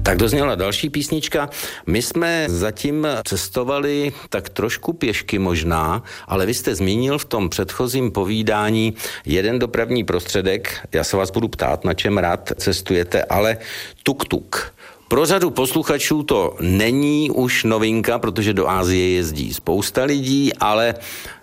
Tak dozněla další písnička. My jsme zatím cestovali tak trošku pěšky možná, ale vy jste zmínil v tom předchozím povídání jeden dopravní prostředek. Já se vás budu ptát, na čem rád cestujete, ale tuk-tuk. Pro řadu posluchačů to není už novinka, protože do Asie jezdí spousta lidí, ale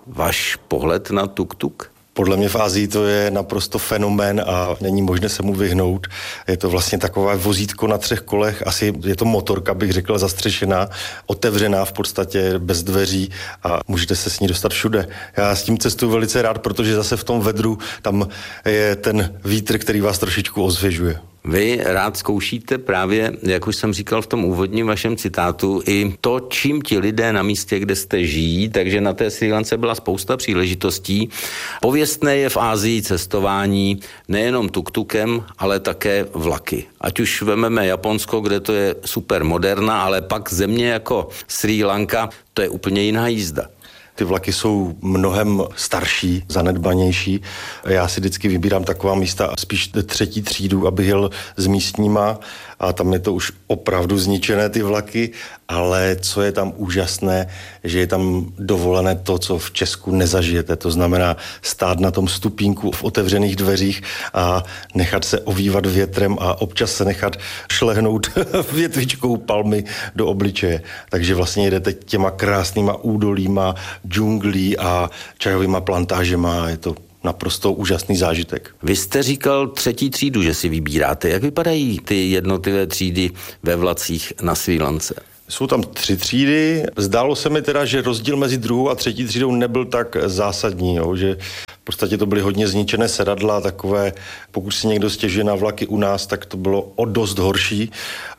váš pohled na tuk-tuk? Podle mě v Asii to je naprosto fenomén a není možné se mu vyhnout. Je to vlastně takové vozítko na 3 kolech, asi je to motorka, bych řekl, zastřešená, otevřená v podstatě, bez dveří a můžete se s ní dostat všude. Já s tím cestuju velice rád, protože zase v tom vedru tam je ten vítr, který vás trošičku osvěžuje. Vy rád zkoušíte právě, jak už jsem říkal v tom úvodním vašem citátu, i to, čím ti lidé na místě, kde jste žijí, takže na té Srí Lance byla spousta příležitostí. Pověstné je v Asii cestování nejenom tuk-tukem, ale také vlaky. Ať už vememe Japonsko, kde to je super moderna, ale pak země jako Srí Lanka, to je úplně jiná jízda. Ty vlaky jsou mnohem starší, zanedbanější. Já si vždycky vybírám taková místa spíš 3. třídu, abych jel s místníma a tam je to už opravdu zničené ty vlaky, ale co je tam úžasné, že je tam dovolené to, co v Česku nezažijete. To znamená stát na tom stupínku v otevřených dveřích a nechat se ovývat větrem a občas se nechat šlehnout větvičkou palmy do obličeje. Takže vlastně jedete těma krásnýma údolíma, džunglí a čajovýma plantážema. Je to naprosto úžasný zážitek. Vy jste říkal 3. třídu, že si vybíráte. Jak vypadají ty jednotlivé třídy ve vlacích na Srí Lance? Jsou tam 3 třídy. Zdálo se mi teda, že rozdíl mezi 2. a 3. třídou nebyl tak zásadní, že v podstatě to byly hodně zničené sedadla, takové, pokud si někdo stěžuje na vlaky u nás, tak to bylo o dost horší.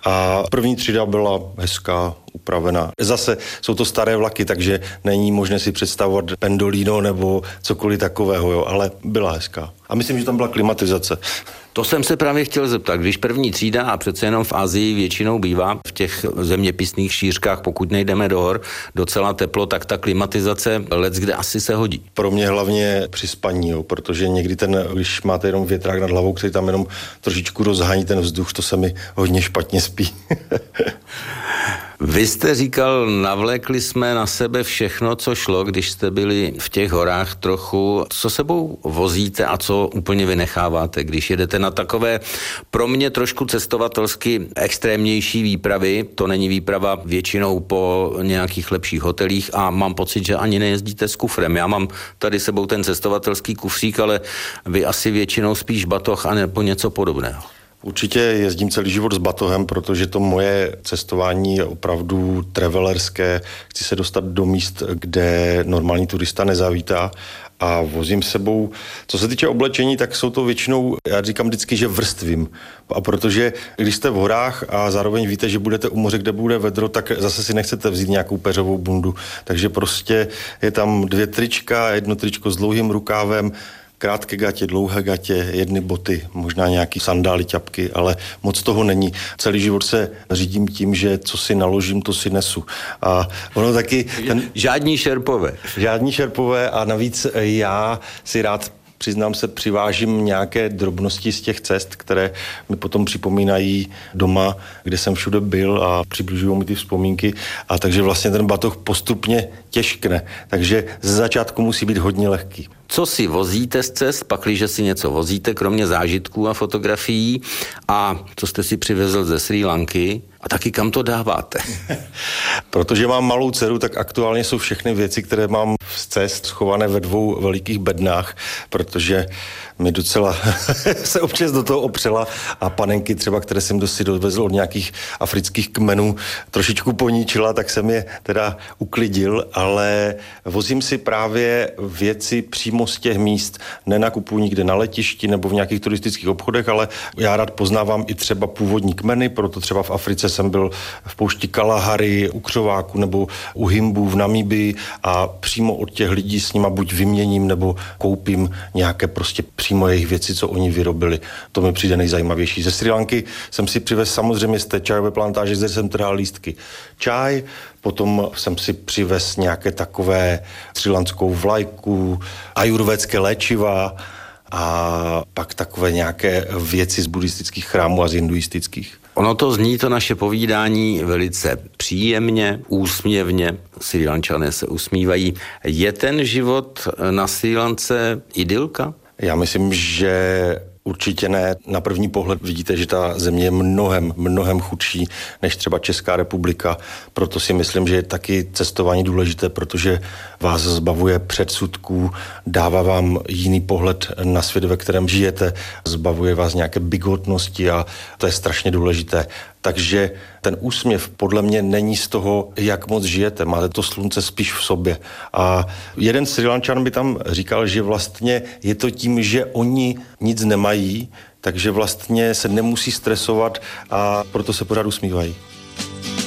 A 1. třída byla hezká, upravená. Zase jsou to staré vlaky, takže není možné si představovat pendolino nebo cokoliv takového, ale byla hezká. A myslím, že tam byla klimatizace. To jsem se právě chtěl zeptat. Když 1. třída a přece jenom v Asii většinou bývá v těch zeměpisných šířkách, pokud nejdeme do hor, docela teplo, tak ta klimatizace leckde asi se hodí. Pro mě hlavně při spaní, protože někdy když máte jenom větrák nad hlavou, který tam jenom trošičku rozhání ten vzduch, to se mi hodně špatně spí. Vy jste říkal, navlékli jsme na sebe všechno, co šlo, když jste byli v těch horách trochu. Co sebou vozíte a co úplně vynecháváte, když jedete na takové pro mě trošku cestovatelsky extrémnější výpravy? To není výprava většinou po nějakých lepších hotelích a mám pocit, že ani nejezdíte s kufrem. Já mám tady sebou ten cestovatelský kufřík, ale vy asi většinou spíš batoh a nebo něco podobného. Určitě jezdím celý život s batohem, protože to moje cestování je opravdu travelerské. Chci se dostat do míst, kde normální turista nezavítá a vozím sebou. Co se týče oblečení, tak jsou to většinou, já říkám vždycky, že vrstvím. A protože když jste v horách a zároveň víte, že budete u moře, kde bude vedro, tak zase si nechcete vzít nějakou peřovou bundu. Takže prostě je tam 2 trička, 1 tričko s dlouhým rukávem, krátké gatě, dlouhé gatě, 1 boty, možná nějaký sandály, ťapky, ale moc toho není. Celý život se řídím tím, že co si naložím, to si nesu. A ono taky... Žádní šerpové a navíc já si rád, přiznám se, přivážím nějaké drobnosti z těch cest, které mi potom připomínají doma, kde jsem všude byl a přibližují mi ty vzpomínky. A takže vlastně ten batoh postupně těžkne. Takže ze začátku musí být hodně lehký. Co si vozíte z cest, pakliže si něco vozíte, kromě zážitků a fotografií, a co jste si přivezl ze Srí Lanky a taky kam to dáváte? Protože mám malou dceru, tak aktuálně jsou všechny věci, které mám z cest schované ve 2 velikých bednách, protože mi docela se občas do toho opřela a panenky třeba, které jsem si dovezl od nějakých afrických kmenů, trošičku poníčila, tak jsem je teda uklidil, ale vozím si právě věci přímo z těch míst. Nenakupuji nikde na letišti nebo v nějakých turistických obchodech, ale já rád poznávám i třeba původní kmeny, proto třeba v Africe jsem byl v poušti Kalahary, u křováku nebo u Himbů v Namíbii a přímo od těch lidí s nima buď vyměním nebo koupím nějaké prostě přímo jejich věci, co oni vyrobili. To mi přijde nejzajímavější. Ze Srí Lanky jsem si přivez samozřejmě z té čajové plantáže, zde jsem trhal lístky čaj, potom jsem si přivez nějaké takové srílanskou vlajku, ajurvédské léčiva, a pak takové nějaké věci z buddhistických chrámů a z hinduistických. Ono to zní, to naše povídání, velice příjemně, úsměvně. Srí Lančané se usmívají. Je ten život na Srí Lance idylka? Já myslím, že určitě ne. Na první pohled vidíte, že ta země je mnohem chudší než třeba Česká republika. Proto si myslím, že je taky cestování důležité, protože vás zbavuje předsudků, dává vám jiný pohled na svět, ve kterém žijete, zbavuje vás nějaké bigotnosti a to je strašně důležité. Takže ten úsměv podle mě není z toho, jak moc žijete. Máte to slunce spíš v sobě. A jeden Srí Lančan by tam říkal, že vlastně je to tím, že oni nic nemají, takže vlastně se nemusí stresovat a proto se pořád usmívají.